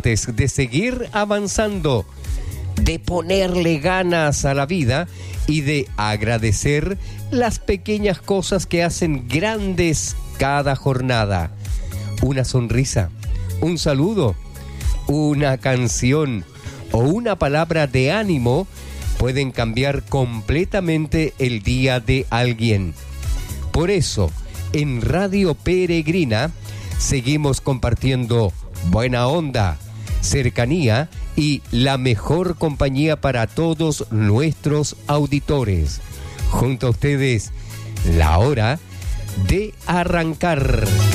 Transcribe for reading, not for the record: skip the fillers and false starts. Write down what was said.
conscientes de seguir avanzando, de ponerle ganas a la vida y de agradecer las pequeñas cosas que hacen grandes cada jornada. Una sonrisa, un saludo, una canción o una palabra de ánimo pueden cambiar completamente el día de alguien. Por eso, en Radio Peregrina seguimos compartiendo buena onda, cercanía y la mejor compañía para todos nuestros auditores. Junto a ustedes, la hora de arrancar.